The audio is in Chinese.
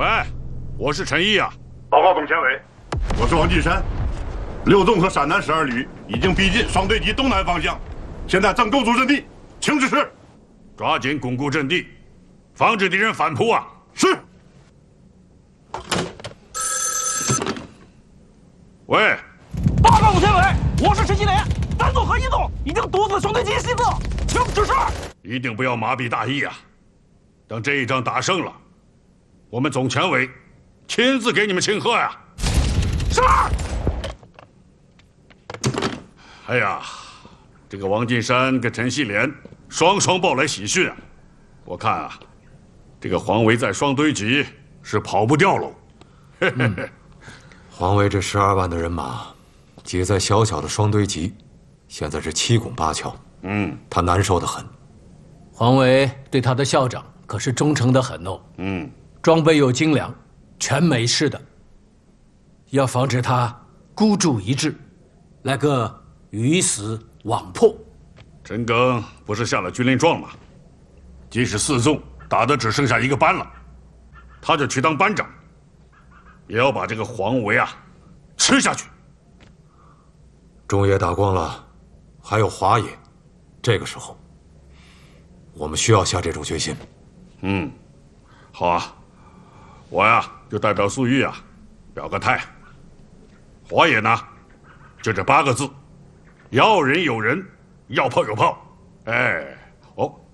喂，我是陈毅啊。 报告总前委，我是王进山。六纵和陕南12旅已经逼近双对集东南方向，现在正构筑阵地，请指示。 抓紧巩固阵地，防止敌人反扑啊！ 是。 喂， 报告总前委，我是陈锡联，单纵和一纵已经堵死双对集西侧，请指示。 一定不要麻痹大意啊！等这一仗打胜了，我们总前委亲自给你们庆贺呀！ 是。 哎呀，这个王进山跟陈锡联双报来喜讯啊！我看啊，这个黄维在双堆集是跑不掉喽。 黄维这12万的人马，挤在小小的双堆集，现在是七拱八翘，他难受得很。 黄维对他的校长可是忠诚得很哦，装备又精良，全美式的。要防止他孤注一掷，来个鱼死网破。 陈赓不是下了军令状吗？即使4纵打得只剩下1个班了，他就去当班长，也要把这个黄维啊吃下去。 中野打光了，还有华野，这个时候，我们需要下这种决心。 好啊，我呀就代表粟裕啊表个态。华野呢，就这8个字：要人有人，要炮有炮。哎，哦，